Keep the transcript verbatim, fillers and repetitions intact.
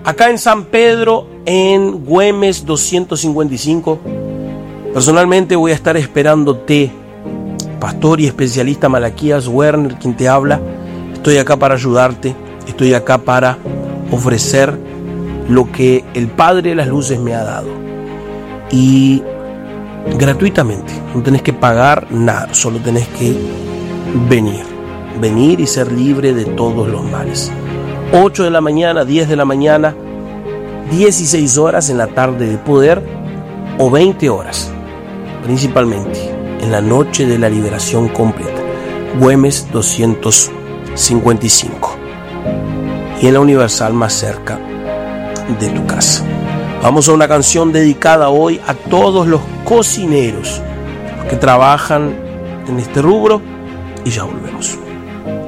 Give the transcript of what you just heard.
Acá en San Pedro, en Güemes doscientos cincuenta y cinco, personalmente voy a estar esperándote. Pastor y especialista Malaquías Werner, quien te habla. Estoy acá para ayudarte, estoy acá para ofrecer lo que el Padre de las Luces me ha dado. Y gratuitamente, no tenés que pagar nada, solo tenés que venir. Venir y ser libre de todos los males. ocho de la mañana, diez de la mañana, dieciséis horas en la tarde de poder o veinte horas, principalmente en la noche de la liberación completa. Güemes doscientos cincuenta y cinco y en la Universal más cerca de tu casa. Vamos a una canción dedicada hoy a todos los cocineros que trabajan en este rubro y ya volvemos.